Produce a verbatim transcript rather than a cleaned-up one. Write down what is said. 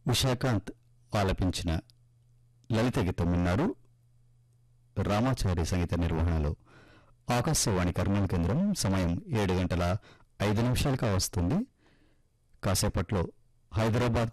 ఉషాకాంత్ ఆలపించిన లలిత గీతం విన్నారు. రామాచారి సంగీత నిర్వహణలో. ఆకాశవాణి కర్నూలు కేంద్రం. సమయం ఏడు గంటల ఐదు నిమిషాలుగా వస్తుంది. కాసేపట్లో హైదరాబాద్